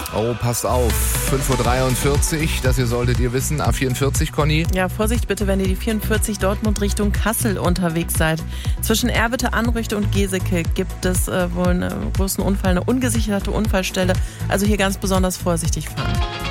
Oh, passt auf. 5.43 Uhr, das hier solltet ihr wissen. A44, Conny. Ja, Vorsicht bitte, wenn ihr die 44 Dortmund Richtung Kassel unterwegs seid. Zwischen Erwitte, Anrüchte und Geseke gibt es wohl einen großen Unfall, eine ungesicherte Unfallstelle. Also hier ganz besonders vorsichtig fahren.